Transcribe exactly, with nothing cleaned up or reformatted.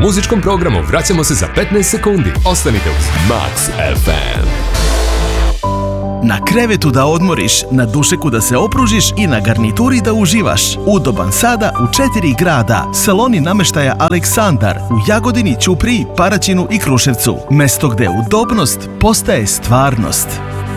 muzičkom programu vraćamo se za petnaest sekundi. Ostanite uz Max F M. Na krevetu da odmoriš, na dušeku da se opružiš i na garnituri da uživaš. Udoban sada u četiri grada. Saloni nameštaja Aleksandar u Jagodini, Ćupriji, Paraćinu i Kruševcu. Mesto gde udobnost postaje stvarnost.